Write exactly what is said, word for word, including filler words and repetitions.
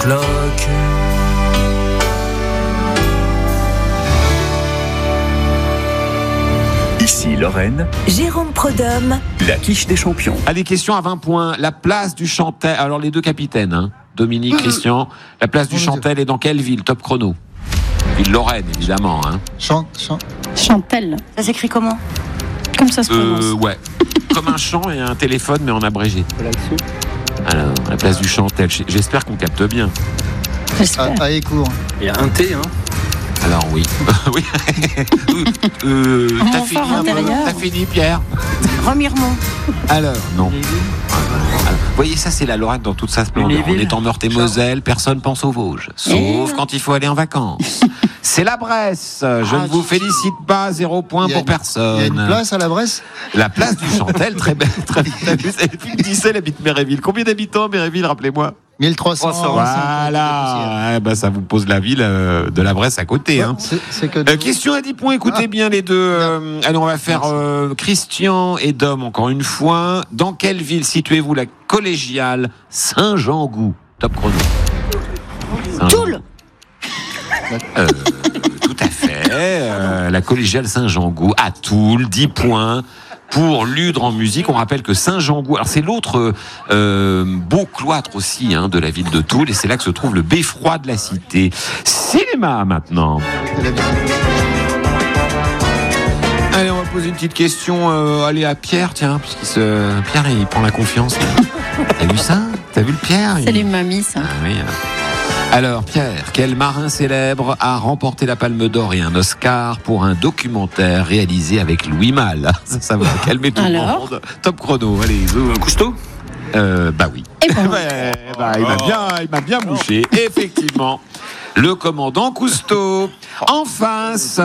cloque. Ici Lorraine, Jérôme Prodhomme, la quiche des champions. Allez, question à vingt points. La place du Chantel, alors les deux capitaines, hein, Dominique, Christian, la place du Chantel est dans quelle ville? Top chrono. Ville Lorraine, évidemment. Hein. Chant, chant. Chantel. Ça s'écrit comment? Comme ça se prononce. Euh, ouais. Comme un chant et un téléphone, mais en abrégé. Alors, la place du Chantel. J'espère qu'on capte bien. J'espère. À, à Écourt. Il y a un T, hein. Alors oui. oui. euh, En t'as fort fini, un peu intérieur. T'as fini, Pierre? Remiremont. Alors, non. Alors, vous voyez, ça, c'est la Lorraine dans toute sa splendeur. On est en Meurthe-et-Moselle, personne pense aux Vosges. Sauf quand il faut aller en vacances. C'est la Bresse. Je ne vous félicite pas. Zéro point pour personne. Il y a une place à la Bresse? La place du Chantel, très belle. Très belle. Philippe Disset habite Méréville. Combien d'habitants, Méréville, rappelez-moi? mille trois cents. Voilà. Eh ben, ça vous pose la ville euh, de la Bresse à côté. Hein. C'est, c'est que de... Euh, question à dix points, écoutez Ah. bien les deux. Euh, alors on va faire euh, Christian et Dom encore une fois. Dans quelle ville situez-vous la collégiale Saint-Jean-Gou? Top chrono. Toul. Euh, tout à fait. Euh, la collégiale Saint-Jean-Gou à Toul, dix points. Pour Ludre en musique, on rappelle que Saint-Jean-Gou, alors c'est l'autre euh, beau cloître aussi hein, de la ville de Toul, et c'est là que se trouve le beffroi de la cité. Cinéma maintenant. Allez, on va poser une petite question. Euh, allez à Pierre, tiens, puisqu'il se Pierre il prend la confiance. T'as vu ça? T'as vu le Pierre? C'est il... les mamies, ça. Ah, oui. Alors Pierre, quel marin célèbre a remporté la Palme d'Or et un Oscar pour un documentaire réalisé avec Louis Malle? Ça, ça va calmer tout Alors le monde. Top chrono, allez. Zou. Cousteau? Euh, bah oui. Et bon. Ouais, bah, il m'a bien, il m'a bien bouché. Effectivement, le commandant Cousteau. En face.